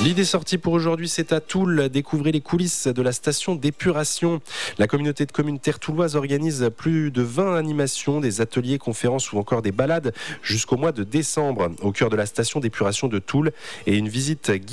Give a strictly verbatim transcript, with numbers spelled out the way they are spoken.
L'idée sortie pour aujourd'hui, c'est à Toul. Découvrez les coulisses de la station d'épuration. La communauté de communes terre-touloise organise plus de vingt animations, des ateliers, conférences ou encore des balades jusqu'au mois de décembre au cœur de la station d'épuration de Toul et une visite guidée